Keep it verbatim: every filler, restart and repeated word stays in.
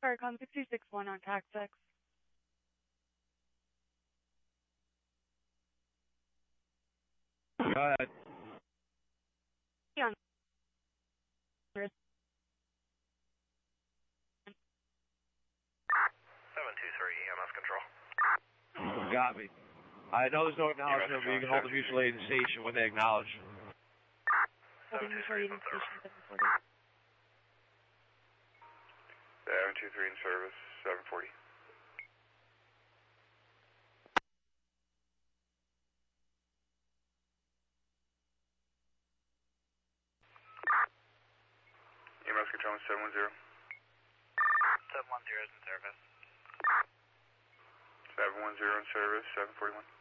Starcom six two six one on tax six. Go ahead. Yeah. seven two three E M S control. Got me. I know there's no acknowledgement, but you can hold the mutual aid station when they acknowledge. Holding mutual aid station seven forty. seven two three in service, seven forty. E M S control seven one zero. seven one zero is in service. seven one zero in service, seven forty-one.